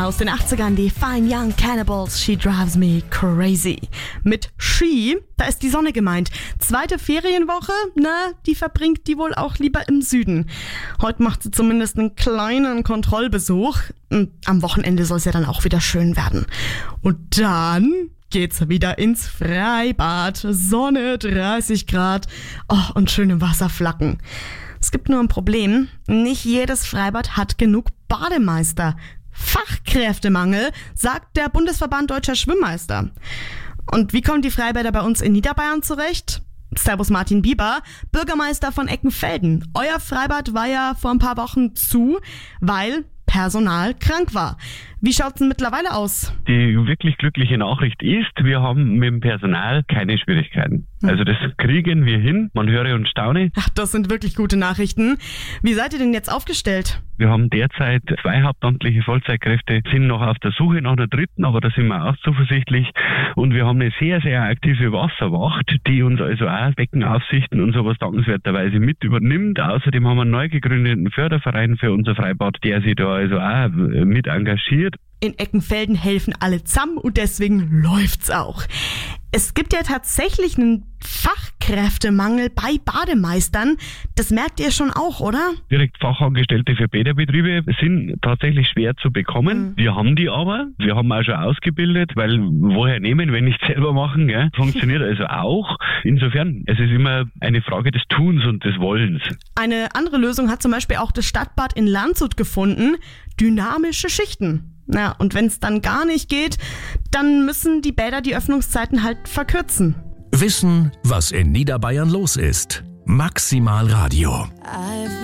aus den 80ern, die Fine Young Cannibals, She Drives Me Crazy. Mit She, da ist die Sonne gemeint. Zweite Ferienwoche, die verbringt die wohl auch lieber im Süden. Heute macht sie zumindest einen kleinen Kontrollbesuch. Und am Wochenende soll es ja dann auch wieder schön werden. Und dann geht's wieder ins Freibad. Sonne, 30 Grad und schöne Wasserflacken. Es gibt nur ein Problem. Nicht jedes Freibad hat genug Bademeister. Fachkräftemangel, sagt der Bundesverband Deutscher Schwimmmeister. Und wie kommen die Freibäder bei uns in Niederbayern zurecht? Servus Martin Bieber, Bürgermeister von Eckenfelden. Euer Freibad war ja vor ein paar Wochen zu, weil Personal krank war. Wie schaut's denn mittlerweile aus? Die wirklich glückliche Nachricht ist, wir haben mit dem Personal keine Schwierigkeiten. Also das kriegen wir hin, man höre und staune. Ach, das sind wirklich gute Nachrichten. Wie seid ihr denn jetzt aufgestellt? Wir haben derzeit 2 hauptamtliche Vollzeitkräfte, sind noch auf der Suche nach einer dritten, aber da sind wir auch zuversichtlich. Und wir haben eine sehr, sehr aktive Wasserwacht, die uns also auch Beckenaufsichten und sowas dankenswerterweise mit übernimmt. Außerdem haben wir einen neu gegründeten Förderverein für unser Freibad, der sich da also auch mit engagiert. In Eckenfelden helfen alle zusammen und deswegen läuft's auch. Es gibt ja tatsächlich einen Fachkräftemangel bei Bademeistern. Das merkt ihr schon auch, oder? Direkt Fachangestellte für Bäderbetriebe sind tatsächlich schwer zu bekommen. Wir haben die aber. Wir haben auch schon ausgebildet, weil woher nehmen, wenn nicht selber machen, gell? Funktioniert also auch. Insofern, es ist immer eine Frage des Tuns und des Wollens. Eine andere Lösung hat zum Beispiel auch das Stadtbad in Landshut gefunden. Dynamische Schichten. Und wenn es dann gar nicht geht, dann müssen die Bäder die Öffnungszeiten halt verkürzen. Wissen, was in Niederbayern los ist. Maximal Radio.